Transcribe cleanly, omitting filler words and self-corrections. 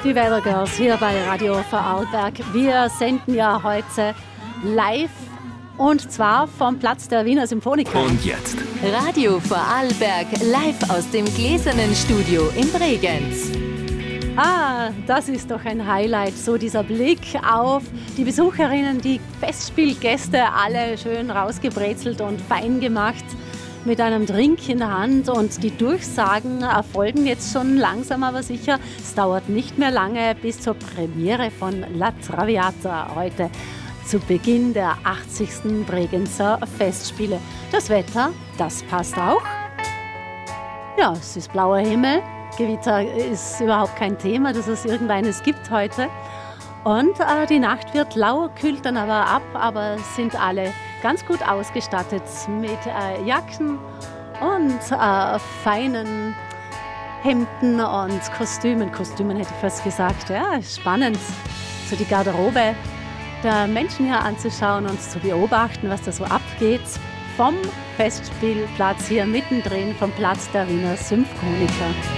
Die Weather Girls hier bei Radio Vorarlberg. Wir senden ja heute live und zwar vom Platz der Wiener Symphoniker. Und jetzt Radio Vorarlberg live aus dem gläsernen Studio in Bregenz. Das ist doch ein Highlight, so dieser Blick auf die Besucherinnen, die Festspielgäste, alle schön rausgebrezelt und fein gemacht mit einem Drink in der Hand, und die Durchsagen erfolgen jetzt schon langsam, aber sicher. Es dauert nicht mehr lange bis zur Premiere von La Traviata heute zu Beginn der 80. Bregenzer Festspiele. Das Wetter, das passt auch. Ja, es ist blauer Himmel. Gewitter ist überhaupt kein Thema, dass es irgendeines gibt heute. Und die Nacht wird lau, kühlt dann aber ab, aber sind alle ganz gut ausgestattet mit Jacken und feinen Hemden und Kostümen. Kostümen hätte ich fast gesagt. Ja, spannend, so die Garderobe der Menschen hier anzuschauen und zu beobachten, was da so abgeht. Vom Festspielplatz hier mittendrin, vom Platz der Wiener Symphoniker.